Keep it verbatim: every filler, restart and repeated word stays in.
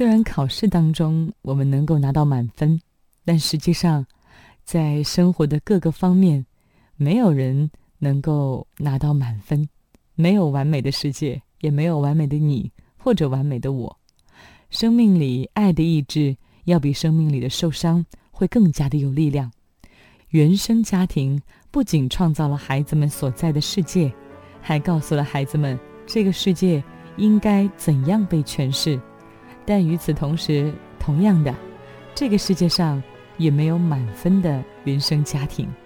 虽然考试当中我们能够拿到满分，但实际上在生活的各个方面，没有人能够拿到满分，没有完美的世界，也没有完美的你或者完美的我。生命里爱的意志要比生命里的受伤会更加的有力量。原生家庭不仅创造了孩子们所在的世界，还告诉了孩子们这个世界应该怎样被诠释。但与此同时，同样的，这个世界上也没有满分的原生家庭。